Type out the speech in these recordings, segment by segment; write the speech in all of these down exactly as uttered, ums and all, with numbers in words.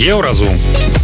Еўразум.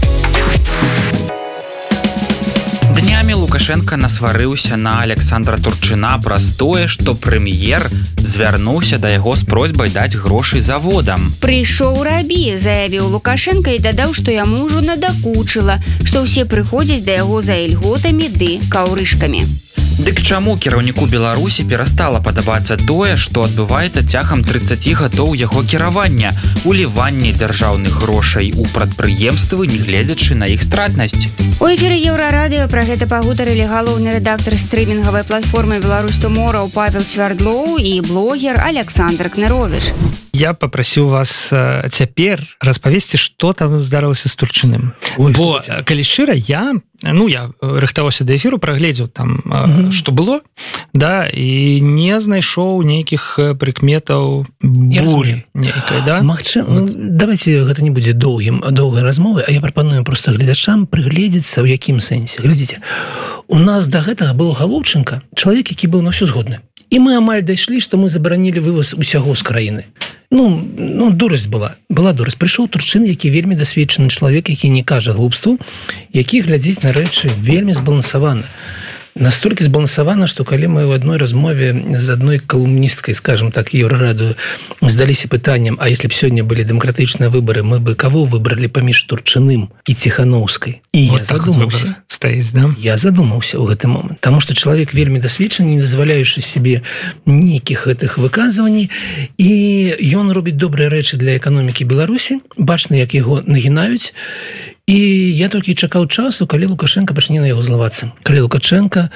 Днямі Лукашенко насварыўся на Александра Турчына праз тое, што прэм'ер звярнуўся да яго з просьбай даць грошай заводам. Прыйшоў рабі, заявіў Лукашенко і дадаў, што яму ўжо надакучыла, што ўсе прыходзяць да яго за ільготамі ды каўрышкамі. Дык чаму кіраўніку Беларусі перастала падабацца тое, што адбываецца цягам трыццаці гадоў яго кіравання, уліванне дзяржаўных грошай у прадпрыемствы, не гледзячы на іх стратнасць? У эфіры Еўрарадыё пра гэта пагутарылі галоўны рэдактар стрымінгавай платформы «Беларусь Туморроу» Павел Цвярдлоў і блогер Александр Кнырович. Я папрасіў вас э, цяпер распавесці, што там здарылася з Турчыным. Ой, бо, слухайте. Калі шчыра, я, ну, я рыхтаваўся да эфіру, прагледзеў там, э, mm-hmm. што было, да, і не знайшоў нейкіх прыкметаў бурі нейкай, да? Магчыма, вот. Ну, давайте гэта не будзе доўгім, доўгай размовы, а я прапаную проста гледачам прыгледзецца, ў якім сэнсе. Глядзіце, у нас да гэтага быў Галоўчынка, чалавек, які быў на ўсё згодны. І мы амаль дайшлі, што мы забаранілі вываз усяго з краіны. Ну, ну дурасць была. Была дурасць. Прыйшоў Турчын, які вельмі дасведчаны чалавек, які не кажа глупству, які глядзіць на рэчы вельмі збалансавана. Настолькі збалансавана, што калі мы ў адной размове з адной калумністкай, скажем так, Еўрарадыё, здаліся пытаннем, а если б сёння былі дэмакратычныя выбары, мы бы каго выбралі паміж Турчыным і Ціханаўскай? І вот я задумаўся. Стаіць, да? Я задумаўся ў гэты момант. Таму што чалавек вельмі дасведчаны, не дазваляючы сябе нейкіх гэтых выказваній, і ён робіць добрыя рэчы для эканомікі Беларусі, бачна, як яго нагінаюць. І я толькі чакаў часу, калі Лукашенко пачне на яго злавацца. Калі Лукашенко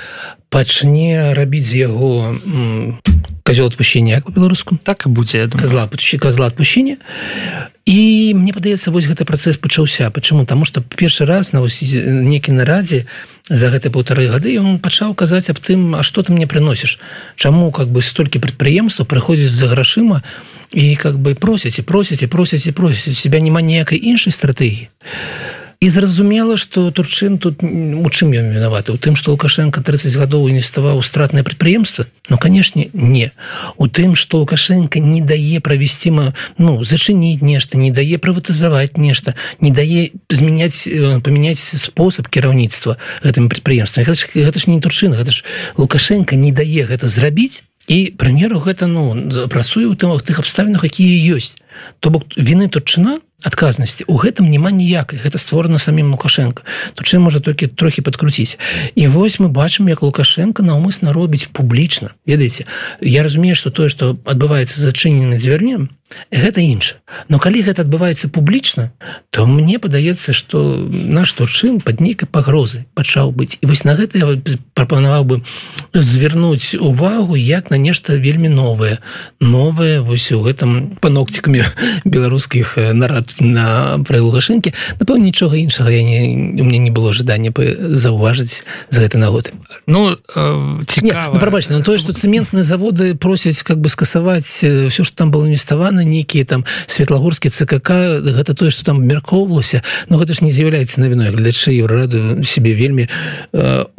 пачне рабіць з яго м, козёл адпушчення, як по-беларуску? Так і будзе, я думаю. Козла, козла адпушчення. І мне падаецца, вось гэты працэс пачаўся. Пачаму? Таму што першы раз на нейкім нарадзе за гэты паўтары гады ён пачаў казаць аб тым, а што ты мне прыносіш? Чаму как бы столькі прадпрыемстваў прыходзяць за грашыма і как бы просяць, і просяць, і просяць, і просяць. У тебя няма ніякай іншай стратэгіі. І зразумела, што Турчын тут у чым ён вінаваты? У тым, што Лукашенко трыццаць гадоў інвеставаў у стратнае прадпрыемства? Ну, канешне, не. У тым, што Лукашенко не дае правесці, ну, зачыніць нешта, не дае прыватызаваць нешта, не дае змяняць, памяняць спосаб кіраўніцтва гэтым прадпрыемствам. Гэта ж, гэта ж не Турчын, гэта ж Лукашенко не дае гэта зрабіць, і прэм'еру гэта, ну, працуе ў тых абставінах, якія ёсць. То бок віны Турчына, адказнасці у гэтым няма ніякай, гэта створана самім Лукашенко. Турчын можа толькі трохі падкруціць. І вось мы бачым, як Лукашенко наўмысна робіць публічна. Ведаеце, я разумею, што тое, што адбываецца зачыненым дзвярнем, гэта інша. Но калі гэта адбываецца публічна, то мне падаецца, што наш Турчын пад нейкай пагрозай пачаў быць. І вось на гэта я прапанаваў бы звярнуць увагу як на нешта вельмі новае. Новае вось у гэтым панокцікамі беларускіх нарад на пры Лукашэнкі. Напэўна, нічога іншага я не, у мяне не было жадання заўважыць за гэты нагоды. Ну, э, цікава. Не, ну, прабачце, но тое, што цэментныя заводы просяць как бы скасаваць ўсё, што там было інвеставана, нейкія там Светлагорскі ЦКК, гэта тое, што там абмяркоўвалася, но гэта ж не з'яўляецца навіной. Гледачы Еўрарадыё сябе вельмі э,